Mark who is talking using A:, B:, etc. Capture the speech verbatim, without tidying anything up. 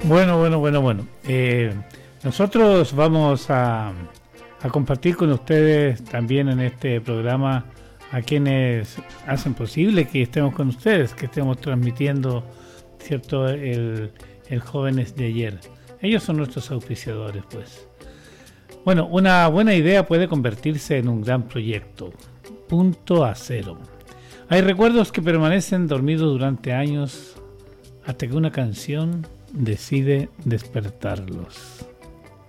A: Bueno, bueno, bueno, bueno. Eh, nosotros vamos a, a compartir con ustedes también en este programa a quienes hacen posible que estemos con ustedes, que estemos transmitiendo, ¿cierto?, el, el Jóvenes de Ayer. Ellos son nuestros auspiciadores, pues. Bueno, una buena idea puede convertirse en un gran proyecto. Punto a cero. Hay recuerdos que permanecen dormidos durante años hasta que una canción decide despertarlos.